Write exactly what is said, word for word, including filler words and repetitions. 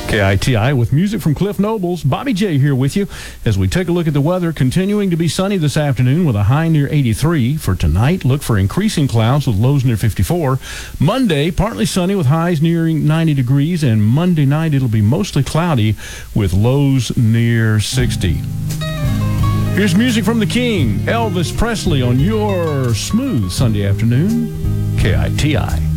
K I T I with music from Cliff Nobles. Bobby J here with you as we take a look at the weather. Continuing to be sunny this afternoon with a high near eighty-three. For tonight, look for increasing clouds with lows near fifty-four. Monday, partly sunny with highs nearing ninety degrees. And Monday night, it'll be mostly cloudy with lows near sixty. Here's music from the King, Elvis Presley, on your smooth Sunday afternoon. K I T I.